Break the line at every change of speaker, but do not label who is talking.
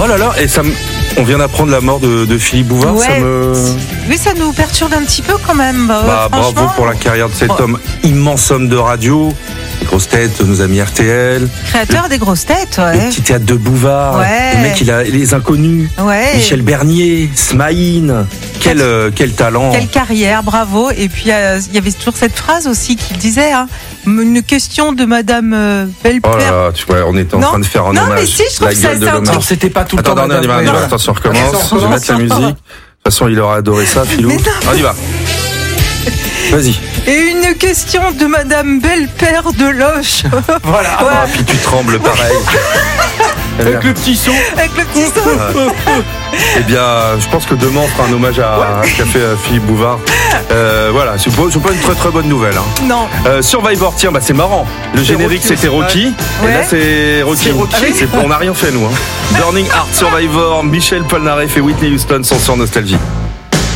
Oh là là, et on vient d'apprendre la mort de Philippe Bouvard.
Ouais. Oui, ça nous perturbe un petit peu quand même.
Bravo pour la carrière de cet homme, immense homme de radio. Les grosses têtes, nos amis RTL.
Créateur des grosses têtes,
Le petit théâtre de Bouvard.
Ouais.
Le mec, il a les inconnus.
Ouais.
Michel Bernier, Smaïn. Quel talent.
Quelle carrière, bravo. Et puis, il y avait toujours cette phrase aussi qu'il disait, une question de Madame Belper.
Oh là là, tu vois, on était en train de faire un hommage.
Non, mais si, je trouve que ça, c'est un truc.
Alors, c'était pas tout le temps.
Attends, on y va. Attention, on recommence. Je vais mettre la musique. De toute façon, il aura adoré ça, Philou. On y va. Vas-y.
Et une question de Madame Belle-Père de Loche.
Voilà.
Ah, puis tu trembles pareil.
Avec le petit son.
Avec le petit son.
Eh bien, je pense que demain on fera un hommage à Café Philippe Bouvard. Voilà, c'est pas une très très bonne nouvelle.
Non.
Survivor, tiens, c'est marrant. Le générique
Rocky,
c'était Rocky.
Ouais.
Et là c'est Rocky. On n'a rien fait nous. Burning Heart, Survivor, Michel Polnareff et Whitney Houston sont sur Nostalgie.